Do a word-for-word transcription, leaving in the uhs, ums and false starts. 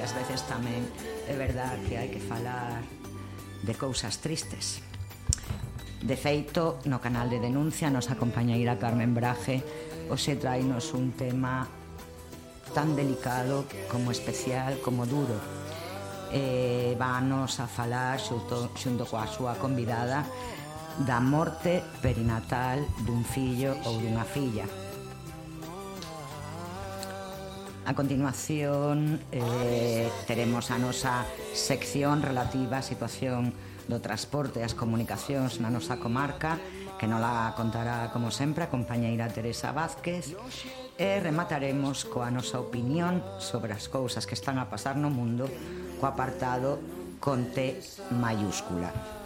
Ás veces tamén é verdad que hai que falar de cousas tristes. De feito, no canal de denuncia, nosa compañeira Carmen Braje hoxe trainos un tema tan delicado como especial, como duro. Eh, vános a falar xunto, xunto coa súa convidada da morte perinatal dun fillo ou dunha filla. A continuación eh, teremos a nosa sección relativa á situación do transporte e as comunicacións na nosa comarca, que nos la contará, como sempre, a compañeira Teresa Vázquez, e remataremos coa nosa opinión sobre as cousas que están a pasar no mundo co apartado con T mayúscula.